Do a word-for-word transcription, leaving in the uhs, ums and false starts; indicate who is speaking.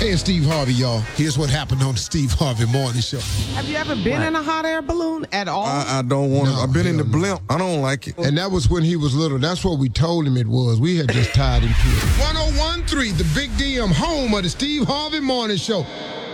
Speaker 1: Hey, it's Steve Harvey, y'all. Here's what happened on the Steve Harvey Morning Show.
Speaker 2: Have you ever been
Speaker 3: Right.
Speaker 2: in a hot air balloon at all?
Speaker 3: I, I don't want to.
Speaker 1: No,
Speaker 3: I've been in the
Speaker 1: hell no.
Speaker 3: blimp. I don't like it.
Speaker 1: And that was when he was little. That's what we told him it was. We had just tied him to it. one oh one point three, the Big D M, home of the Steve Harvey Morning Show.